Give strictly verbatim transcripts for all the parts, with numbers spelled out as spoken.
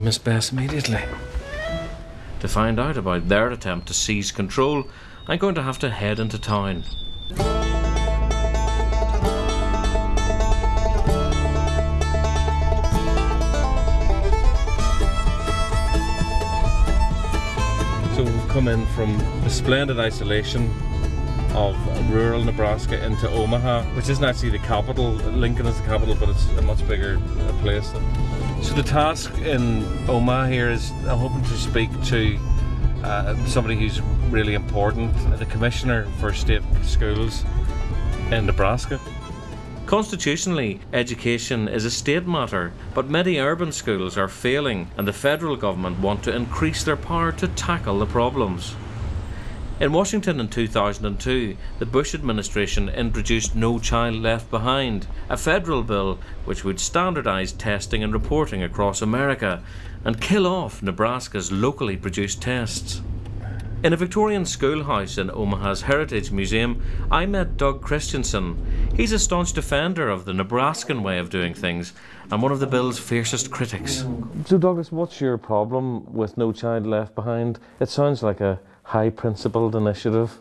Miss Bess immediately. To find out about their attempt to seize control, I'm going to have to head into town. So we've come in from the splendid isolation of rural Nebraska into Omaha, which isn't actually the capital. Lincoln is the capital, but it's a much bigger place. So the task in Omaha here is I'm hoping to speak to uh, somebody who's really important, the Commissioner for State Schools in Nebraska. Constitutionally, education is a state matter, but many urban schools are failing and the federal government want to increase their power to tackle the problems. In Washington in two thousand two, the Bush administration introduced No Child Left Behind, a federal bill which would standardise testing and reporting across America and kill off Nebraska's locally produced tests. In a Victorian schoolhouse in Omaha's Heritage Museum, I met Doug Christensen. He's a staunch defender of the Nebraskan way of doing things and one of the bill's fiercest critics. So Douglas, what's your problem with No Child Left Behind? It sounds like a high-principled initiative.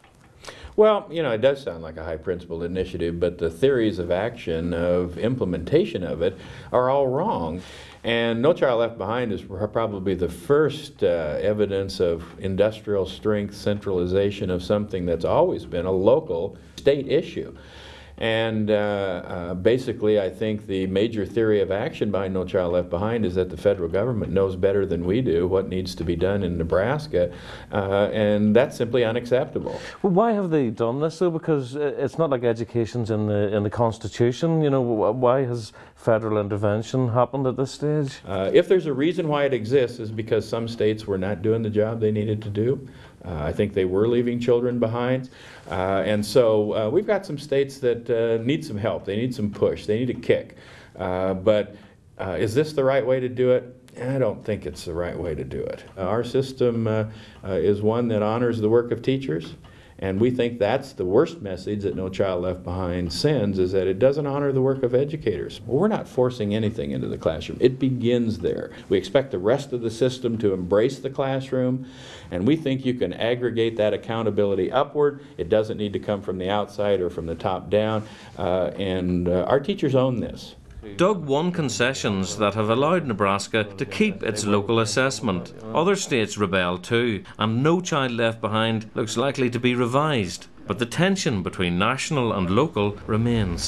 Well, you know, it does sound like a high-principled initiative, but the theories of action, of implementation of it, are all wrong. And No Child Left Behind is probably the first uh, evidence of industrial strength centralization of something that's always been a local state issue. And uh, uh, basically, I think the major theory of action behind No Child Left Behind is that the federal government knows better than we do what needs to be done in Nebraska, uh, and that's simply unacceptable. Well, why have they done this though? Because it's not like education's in the in the Constitution. You know, why has federal intervention happened at this stage? Uh, if there's a reason why it exists, is because some states were not doing the job they needed to do. Uh, I think they were leaving children behind. Uh, and so uh, we've got some states that uh, need some help. They need some push. They need a kick. Uh, but uh, is this the right way to do it? I don't think it's the right way to do it. Uh, our system uh, uh, is one that honors the work of teachers. And we think that's the worst message that No Child Left Behind sends, is that it doesn't honor the work of educators. Well, we're not forcing anything into the classroom. It begins there. We expect the rest of the system to embrace the classroom, and we think you can aggregate that accountability upward. It doesn't need to come from the outside or from the top down, uh, and uh, our teachers own this. Doug won concessions that have allowed Nebraska to keep its local assessment. Other states rebel too, and No Child Left Behind looks likely to be revised. But the tension between national and local remains.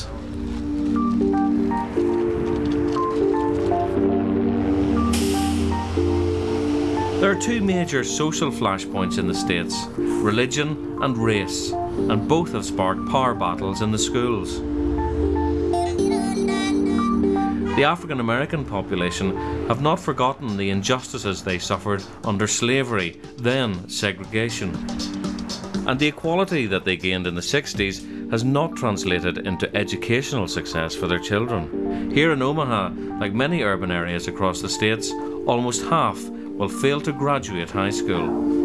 There are two major social flashpoints in the states, religion and race, and both have sparked power battles in the schools. The African American population have not forgotten the injustices they suffered under slavery, then segregation. And the equality that they gained in the sixties has not translated into educational success for their children. Here in Omaha, like many urban areas across the states, almost half will fail to graduate high school.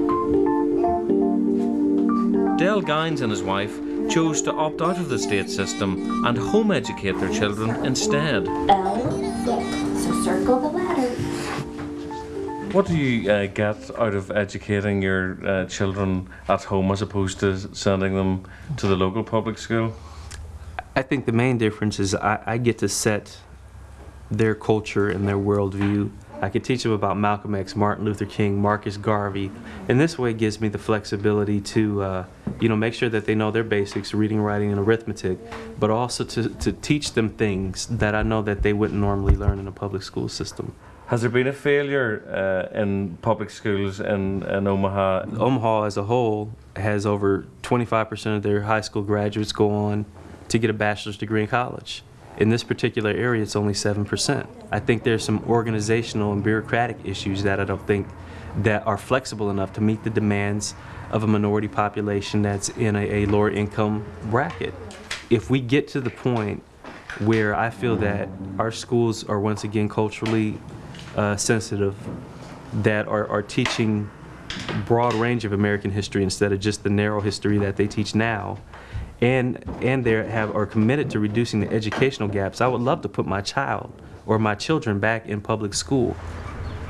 Dale Gines and his wife chose to opt out of the state system and home educate their children instead. L six, so circle the letters. What do you uh, get out of educating your uh, children at home as opposed to sending them to the local public school? I think the main difference is I, I get to set their culture and their worldview. I can teach them about Malcolm X, Martin Luther King, Marcus Garvey. And this way it gives me the flexibility to uh, you know, make sure that they know their basics, reading, writing, and arithmetic, but also to, to teach them things that I know that they wouldn't normally learn in a public school system. Has there been a failure uh, in public schools in, in Omaha? Omaha as a whole has over twenty-five percent of their high school graduates go on to get a bachelor's degree in college. In this particular area, it's only seven percent. I think there's some organizational and bureaucratic issues that I don't think that are flexible enough to meet the demands of a minority population that's in a, a lower income bracket. If we get to the point where I feel that our schools are once again culturally uh, sensitive, that are, are teaching a broad range of American history instead of just the narrow history that they teach now, and and they have are committed to reducing the educational gaps, I would love to put my child or my children back in public school.